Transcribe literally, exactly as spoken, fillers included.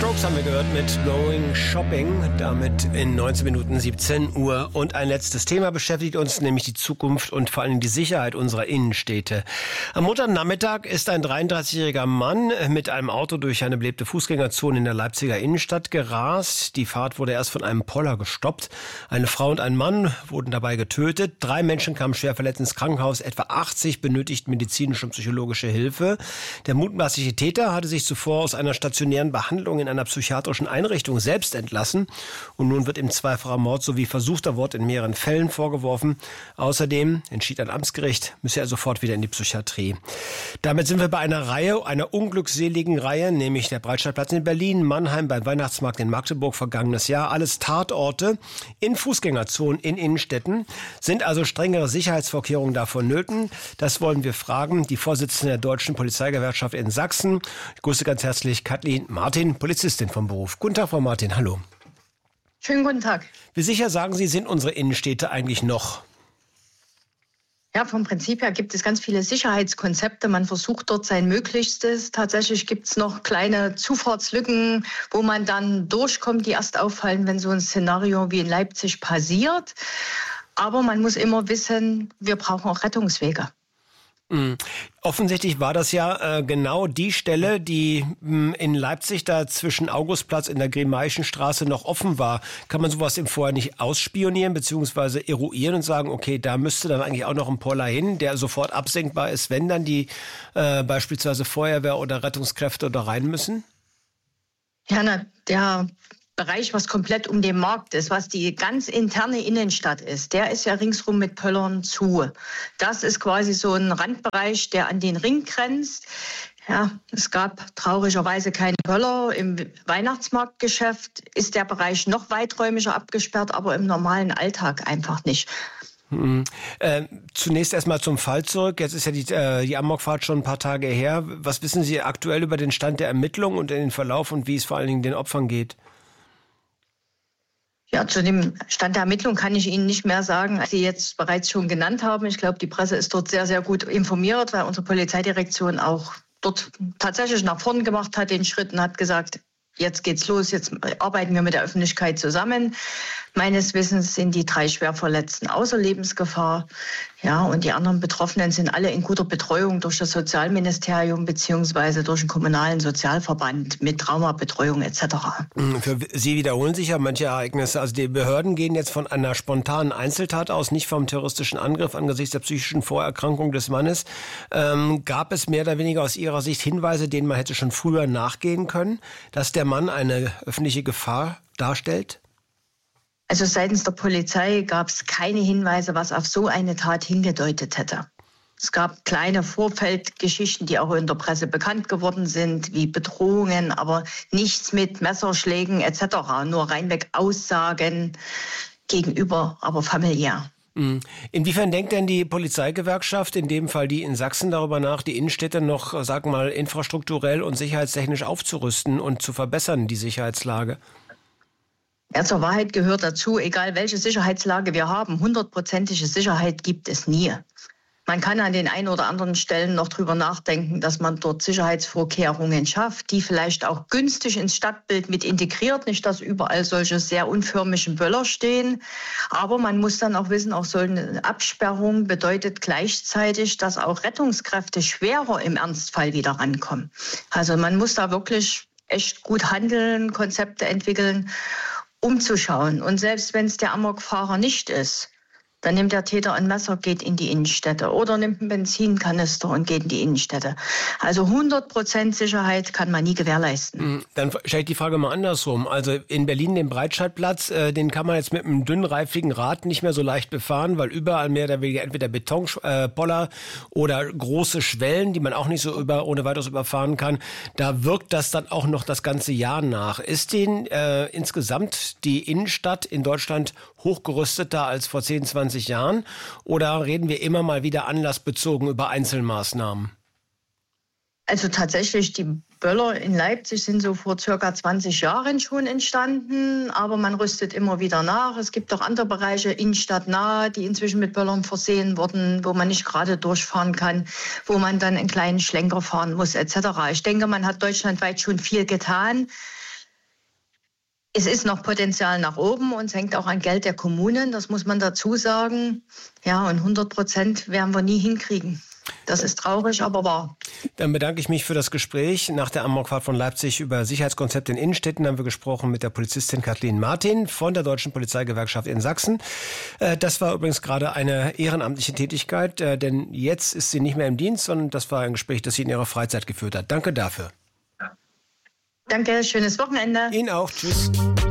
Strokes haben wir gehört mit Going Shopping, damit in neunzehn Minuten siebzehn Uhr. Und ein letztes Thema beschäftigt uns, nämlich die Zukunft und vor allem die Sicherheit unserer Innenstädte. Am Montagnachmittag ist ein dreiunddreißigjähriger Mann mit einem Auto durch eine belebte Fußgängerzone in der Leipziger Innenstadt gerast. Die Fahrt wurde erst von einem Poller gestoppt. Eine Frau und ein Mann wurden dabei getötet. Drei Menschen kamen schwer verletzt ins Krankenhaus. Etwa achtzig benötigten medizinische und psychologische Hilfe. Der mutmaßliche Täter hatte sich zuvor aus einer stationären Behandlung in einer psychiatrischen Einrichtung selbst entlassen. Und nun wird ihm zweifacher Mord sowie versuchter Mord in mehreren Fällen vorgeworfen. Außerdem entschied ein Amtsgericht, müsse er sofort wieder in die Psychiatrie. Damit sind wir bei einer Reihe, einer unglückseligen Reihe, nämlich der Breitscheidplatz in Berlin, Mannheim, beim Weihnachtsmarkt in Magdeburg vergangenes Jahr. Alles Tatorte in Fußgängerzonen, in Innenstädten. Sind also strengere Sicherheitsvorkehrungen da vonnöten? Das wollen wir fragen. Die Vorsitzende der Deutschen Polizeigewerkschaft in Sachsen. Ich grüße ganz herzlich Kathleen Martin, Polizistin vom Beruf. Guten Tag, Frau Martin, hallo. Schönen guten Tag. Wie sicher, sagen Sie, sind unsere Innenstädte eigentlich noch? Ja, vom Prinzip her gibt es ganz viele Sicherheitskonzepte. Man versucht dort sein Möglichstes. Tatsächlich gibt es noch kleine Zufahrtslücken, wo man dann durchkommt, die erst auffallen, wenn so ein Szenario wie in Leipzig passiert. Aber man muss immer wissen, wir brauchen auch Rettungswege. Mhm. Offensichtlich war das ja äh, genau die Stelle, die mh, in Leipzig da zwischen Augustplatz in der Grimm-Maischen-Straße noch offen war. Kann man sowas im Vorher nicht ausspionieren bzw. eruieren und sagen, okay, da müsste dann eigentlich auch noch ein Poller hin, der sofort absenkbar ist, wenn dann die äh, beispielsweise Feuerwehr oder Rettungskräfte da rein müssen? Ja, na, der Bereich, was komplett um den Markt ist, was die ganz interne Innenstadt ist, der ist ja ringsrum mit Pöllern zu. Das ist quasi so ein Randbereich, der an den Ring grenzt. Ja, es gab traurigerweise keine Pöller. Im Weihnachtsmarktgeschäft ist der Bereich noch weiträumiger abgesperrt, aber im normalen Alltag einfach nicht. Mhm. Äh, zunächst erstmal zum Fall zurück. Jetzt ist ja die, äh, die Amokfahrt schon ein paar Tage her. Was wissen Sie aktuell über den Stand der Ermittlungen und den Verlauf und wie es vor allen Dingen den Opfern geht? Ja, zu dem Stand der Ermittlung kann ich Ihnen nicht mehr sagen, als Sie jetzt bereits schon genannt haben. Ich glaube, die Presse ist dort sehr, sehr gut informiert, weil unsere Polizeidirektion auch dort tatsächlich nach vorn gemacht hat, den Schritt und hat gesagt, jetzt geht's los, jetzt arbeiten wir mit der Öffentlichkeit zusammen. Meines Wissens sind die drei Schwerverletzten außer Lebensgefahr. Ja, und die anderen Betroffenen sind alle in guter Betreuung durch das Sozialministerium beziehungsweise durch den kommunalen Sozialverband mit Traumabetreuung et cetera. Für Sie wiederholen sich ja manche Ereignisse. Also die Behörden gehen jetzt von einer spontanen Einzeltat aus, nicht vom terroristischen Angriff angesichts der psychischen Vorerkrankung des Mannes. Ähm, gab es mehr oder weniger aus Ihrer Sicht Hinweise, denen man hätte schon früher nachgehen können, dass der Mann eine öffentliche Gefahr darstellt? Also seitens der Polizei gab es keine Hinweise, was auf so eine Tat hingedeutet hätte. Es gab kleine Vorfeldgeschichten, die auch in der Presse bekannt geworden sind, wie Bedrohungen, aber nichts mit Messerschlägen et cetera. Nur reinweg Aussagen gegenüber, aber familiär. Inwiefern denkt denn die Polizeigewerkschaft, in dem Fall die in Sachsen, darüber nach, die Innenstädte noch, sag mal, infrastrukturell und sicherheitstechnisch aufzurüsten und zu verbessern, die Sicherheitslage? Ja, zur Wahrheit gehört dazu, egal welche Sicherheitslage wir haben, hundertprozentige Sicherheit gibt es nie. Man kann an den ein oder anderen Stellen noch drüber nachdenken, dass man dort Sicherheitsvorkehrungen schafft, die vielleicht auch günstig ins Stadtbild mit integriert. Nicht, dass überall solche sehr unförmigen Böller stehen. Aber man muss dann auch wissen, auch so eine Absperrung bedeutet gleichzeitig, dass auch Rettungskräfte schwerer im Ernstfall wieder rankommen. Also man muss da wirklich echt gut handeln, Konzepte entwickeln, umzuschauen. Und selbst wenn es der Amokfahrer nicht ist, dann nimmt der Täter ein Messer, geht in die Innenstädte oder nimmt einen Benzinkanister und geht in die Innenstädte. Also hundert Prozent Sicherheit kann man nie gewährleisten. Dann stelle ich die Frage mal andersrum. Also in Berlin den Breitscheidplatz, äh, den kann man jetzt mit einem dünnreifigen Rad nicht mehr so leicht befahren, weil überall mehr oder weniger entweder Betonpoller äh, oder große Schwellen, die man auch nicht so über, ohne weiteres überfahren kann. Da wirkt das dann auch noch das ganze Jahr nach. Ist denn äh, insgesamt die Innenstadt in Deutschland hochgerüsteter als vor zehn, zwanzig Jahren? Oder reden wir immer mal wieder anlassbezogen über Einzelmaßnahmen? Also tatsächlich, die Böller in Leipzig sind so vor circa zwanzig Jahren schon entstanden, aber man rüstet immer wieder nach. Es gibt auch andere Bereiche innenstadtnah, die inzwischen mit Böllern versehen wurden, wo man nicht gerade durchfahren kann, wo man dann einen kleinen Schlenker fahren muss et cetera. Ich denke, man hat deutschlandweit schon viel getan. Es ist noch Potenzial nach oben und es hängt auch an Geld der Kommunen, das muss man dazu sagen. Ja, und hundert Prozent werden wir nie hinkriegen. Das ist traurig, aber wahr. Dann bedanke ich mich für das Gespräch. Nach der Amokfahrt von Leipzig über Sicherheitskonzepte in Innenstädten haben wir gesprochen mit der Polizistin Kathleen Martin von der Deutschen Polizeigewerkschaft in Sachsen. Das war übrigens gerade eine ehrenamtliche Tätigkeit, denn jetzt ist sie nicht mehr im Dienst, sondern das war ein Gespräch, das sie in ihrer Freizeit geführt hat. Danke dafür. Danke, schönes Wochenende. Ihnen auch. Tschüss.